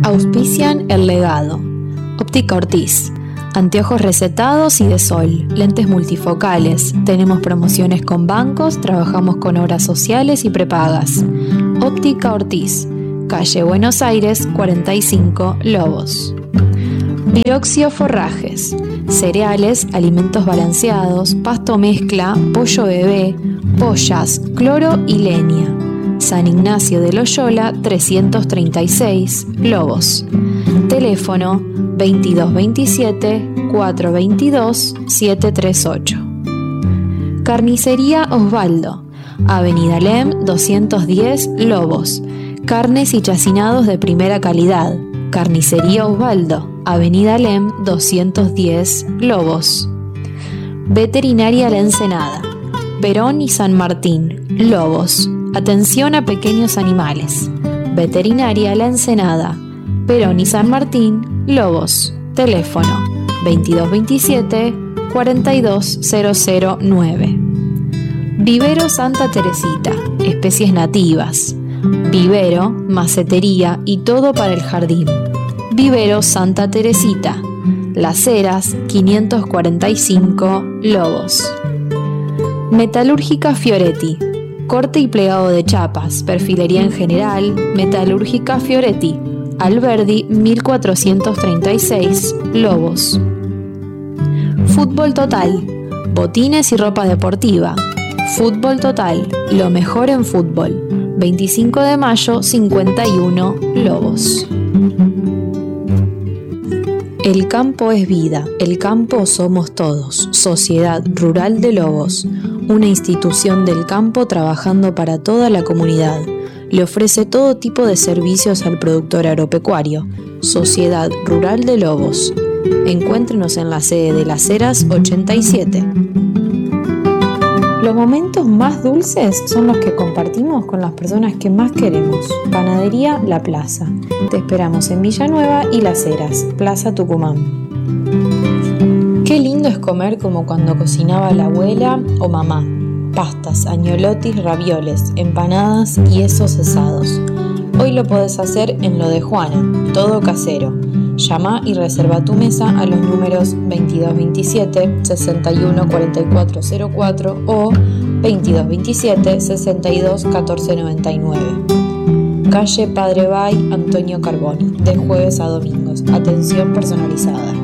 Auspician El Legado, Óptica Ortiz, anteojos recetados y de sol, lentes multifocales. Tenemos promociones con bancos, trabajamos con obras sociales y prepagas. Óptica Ortiz, calle Buenos Aires 45, Lobos. Viroxio Forrajes, cereales, alimentos balanceados, pasto mezcla, pollo bebé, pollas, cloro y leña. San Ignacio de Loyola 336, Lobos. Teléfono 2227 422 738. Carnicería Osvaldo, Avenida Lem 210, Lobos. Carnes y chacinados de primera calidad. Carnicería Osvaldo, Avenida Lem 210, Lobos. Veterinaria La Ensenada, Perón y San Martín, Lobos. Atención a pequeños animales. Veterinaria La Ensenada, Perón y San Martín, Lobos. Teléfono 2227 42009. Vivero Santa Teresita, especies nativas. Vivero, macetería y todo para el jardín. Vivero Santa Teresita, Las Heras 545, Lobos. Metalúrgica Fioretti, corte y plegado de chapas, perfilería en general. Metalúrgica Fioretti, Alberdi 1436, Lobos. Fútbol Total, botines y ropa deportiva. Fútbol Total, lo mejor en fútbol. 25 de mayo 51, Lobos. El campo es vida, el campo somos todos. Sociedad Rural de Lobos, una institución del campo trabajando para toda la comunidad. Le ofrece todo tipo de servicios al productor agropecuario. Sociedad Rural de Lobos. Encuéntrenos en la sede de Las Heras 87. Los momentos más dulces son los que compartimos con las personas que más queremos. Panadería La Plaza. Te esperamos en Villanueva y Las Heras, Plaza Tucumán. Qué lindo es comer como cuando cocinaba la abuela o mamá. Pastas, agnolotis, ravioles, empanadas y esos asados. Hoy lo podés hacer en lo de Juana, todo casero. Llama y reserva tu mesa a los números 2227 61 4404 o 2227 62 1499. Calle Padre Bay, Antonio Carboni, de jueves a domingos. Atención personalizada.